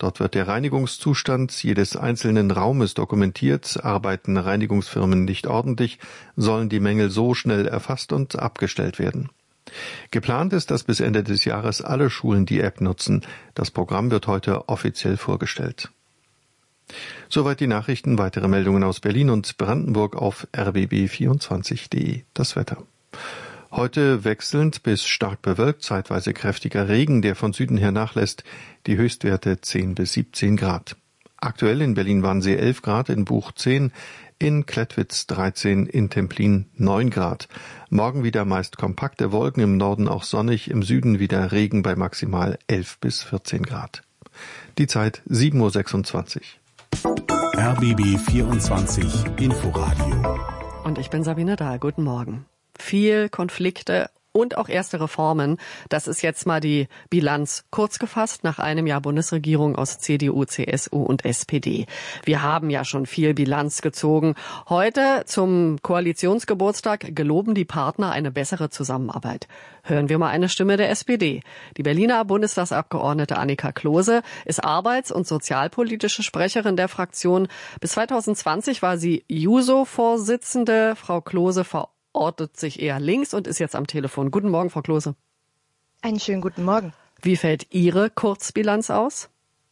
Dort wird der Reinigungszustand jedes einzelnen Raumes dokumentiert. Arbeiten Reinigungsfirmen nicht ordentlich, sollen die Mängel so schnell erfasst und abgestellt werden. Geplant ist, dass bis Ende des Jahres alle Schulen die App nutzen. Das Programm wird heute offiziell vorgestellt. Soweit die Nachrichten. Weitere Meldungen aus Berlin und Brandenburg auf rbb24.de. Das Wetter. Heute wechselnd bis stark bewölkt, zeitweise kräftiger Regen, der von Süden her nachlässt. Die Höchstwerte 10 bis 17 Grad. Aktuell in Berlin-Wannsee 11 Grad, in Buch 10, in Klettwitz 13, in Templin 9 Grad. Morgen wieder meist kompakte Wolken, im Norden auch sonnig, im Süden wieder Regen bei maximal 11 bis 14 Grad. Die Zeit 7:26 Uhr. RBB 24 Inforadio. Und ich bin Sabine Dahl. Guten Morgen. Viel Konflikte und auch erste Reformen. Das ist jetzt mal die Bilanz kurz gefasst nach einem Jahr Bundesregierung aus CDU, CSU und SPD. Wir haben ja schon viel Bilanz gezogen. Heute zum Koalitionsgeburtstag geloben die Partner eine bessere Zusammenarbeit. Hören wir mal eine Stimme der SPD. Die Berliner Bundestagsabgeordnete Annika Klose ist arbeits- und sozialpolitische Sprecherin der Fraktion. Bis 2020 war sie Juso-Vorsitzende. Frau Klose ortet sich eher links und ist jetzt am Telefon. Guten Morgen, Frau Klose. Einen schönen guten Morgen. Wie fällt Ihre Kurzbilanz aus?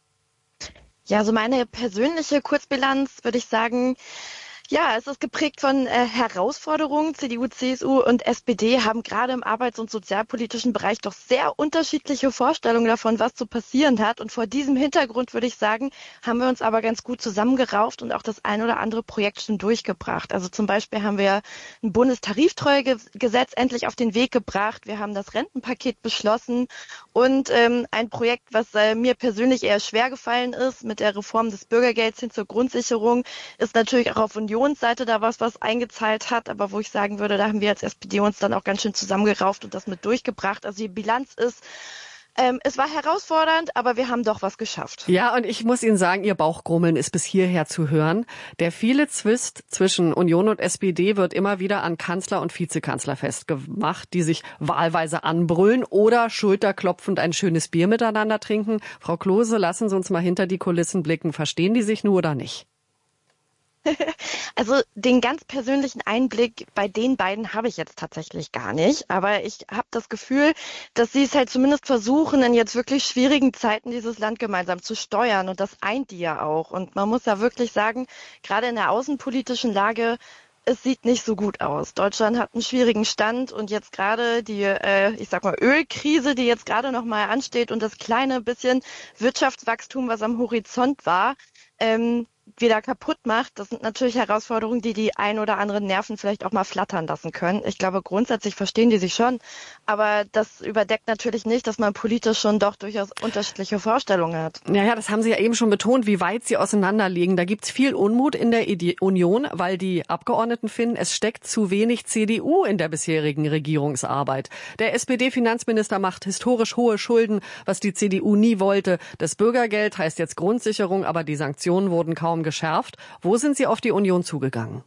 Ja, so meine persönliche Kurzbilanz würde ich sagen, ja, es ist geprägt von Herausforderungen. CDU, CSU und SPD haben gerade im arbeits- und sozialpolitischen Bereich doch sehr unterschiedliche Vorstellungen davon, was zu passieren hat. Und vor diesem Hintergrund würde ich sagen, haben wir uns aber ganz gut zusammengerauft und auch das ein oder andere Projekt schon durchgebracht. Also zum Beispiel haben wir ein Bundestariftreuegesetz endlich auf den Weg gebracht. Wir haben das Rentenpaket beschlossen und ein Projekt, was mir persönlich eher schwer gefallen ist, mit der Reform des Bürgergelds hin zur Grundsicherung, ist natürlich auch auf Unionsseite da was eingezahlt hat, aber wo ich sagen würde, da haben wir als SPD uns dann auch ganz schön zusammengerauft und das mit durchgebracht. Also die Bilanz ist, es war herausfordernd, aber wir haben doch was geschafft. Ja, und ich muss Ihnen sagen, Ihr Bauchgrummeln ist bis hierher zu hören. Der viele Zwist zwischen Union und SPD wird immer wieder an Kanzler und Vizekanzler festgemacht, die sich wahlweise anbrüllen oder schulterklopfend ein schönes Bier miteinander trinken. Frau Klose, lassen Sie uns mal hinter die Kulissen blicken. Verstehen die sich nur oder nicht? Also den ganz persönlichen Einblick bei den beiden habe ich jetzt tatsächlich gar nicht. Aber ich habe das Gefühl, dass sie es halt zumindest versuchen, in jetzt wirklich schwierigen Zeiten dieses Land gemeinsam zu steuern. Und das eint die ja auch. Und man muss ja wirklich sagen, gerade in der außenpolitischen Lage, es sieht nicht so gut aus. Deutschland hat einen schwierigen Stand und jetzt gerade die, Ölkrise, die jetzt gerade noch mal ansteht und das kleine bisschen Wirtschaftswachstum, was am Horizont war, wieder kaputt macht, das sind natürlich Herausforderungen, die ein oder anderen Nerven vielleicht auch mal flattern lassen können. Ich glaube, grundsätzlich verstehen die sich schon, aber das überdeckt natürlich nicht, dass man politisch schon doch durchaus unterschiedliche Vorstellungen hat. Ja, das haben Sie ja eben schon betont, wie weit sie auseinander liegen. Da gibt's viel Unmut in der Union, weil die Abgeordneten finden, es steckt zu wenig CDU in der bisherigen Regierungsarbeit. Der SPD-Finanzminister macht historisch hohe Schulden, was die CDU nie wollte. Das Bürgergeld heißt jetzt Grundsicherung, aber die Sanktionen wurden kaum geschärft. Wo sind Sie auf die Union zugegangen?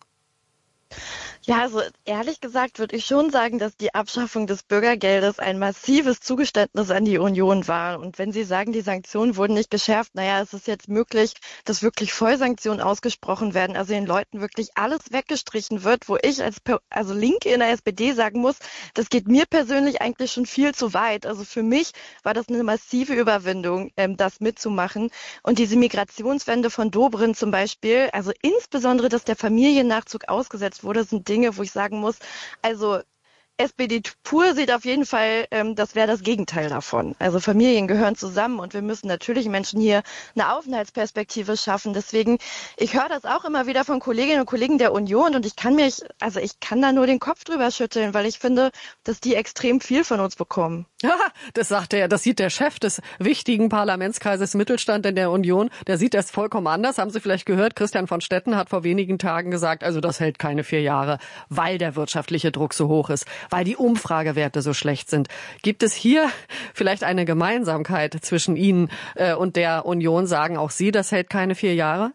Ja, also ehrlich gesagt würde ich schon sagen, dass die Abschaffung des Bürgergeldes ein massives Zugeständnis an die Union war. Und wenn Sie sagen, die Sanktionen wurden nicht geschärft, es ist jetzt möglich, dass wirklich Vollsanktionen ausgesprochen werden, also den Leuten wirklich alles weggestrichen wird, wo ich als Linke in der SPD sagen muss, das geht mir persönlich eigentlich schon viel zu weit. Also für mich war das eine massive Überwindung, das mitzumachen. Und diese Migrationswende von Dobrindt zum Beispiel, also insbesondere, dass der Familiennachzug ausgesetzt wurde, sind Dinge, wo ich sagen muss, also SPD pur sieht auf jeden Fall, das wäre das Gegenteil davon. Also Familien gehören zusammen und wir müssen natürlich Menschen hier eine Aufenthaltsperspektive schaffen. Deswegen, ich höre das auch immer wieder von Kolleginnen und Kollegen der Union und ich kann da nur den Kopf drüber schütteln, weil ich finde, dass die extrem viel von uns bekommen. Ja, das sieht der Chef des wichtigen Parlamentskreises Mittelstand in der Union. Der sieht das vollkommen anders. Haben Sie vielleicht gehört? Christian von Stetten hat vor wenigen Tagen gesagt, also das hält keine 4 Jahre, weil der wirtschaftliche Druck so hoch ist, weil die Umfragewerte so schlecht sind. Gibt es hier vielleicht eine Gemeinsamkeit zwischen Ihnen und der Union? Sagen auch Sie, das hält keine 4 Jahre?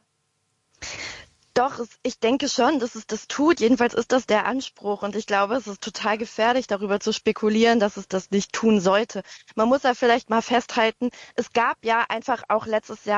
Doch, ich denke schon, dass es das tut. Jedenfalls ist das der Anspruch. Und ich glaube, es ist total gefährlich, darüber zu spekulieren, dass es das nicht tun sollte. Man muss ja vielleicht mal festhalten, es gab ja einfach auch letztes Jahr